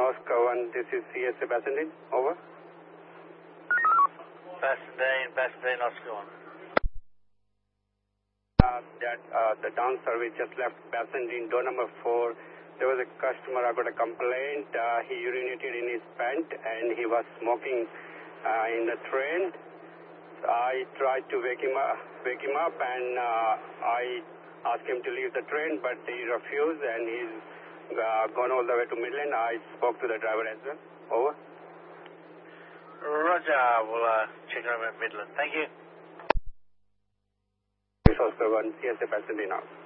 Oscar 1, this is CSA Bassendean. Over. Bassendean, Oscar 1. The down service just left Bassendean, door number 4. There was a customer, I got a complaint. He urinated in his pant and he was smoking in the train. I tried to wake him up and I asked him to leave the train, but he refused and he's gone all the way to Midland. I spoke to the driver as well. Over. Roger, we'll check him at Midland. Thank you. Oscar 1, CSA Bassendean now.